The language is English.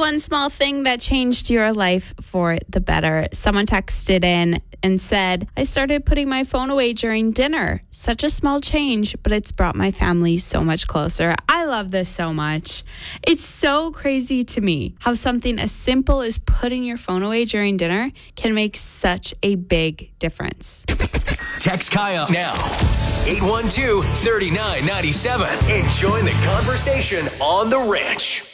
one small thing that changed your life for the better? Someone texted in and said, I started putting my phone away during dinner. Such a small change, but it's brought my family so much closer. I love this so much. It's so crazy to me how something as simple as putting your phone away during dinner can make such a big difference. Text Kaya now. 812-3997 and join the conversation on The Ranch.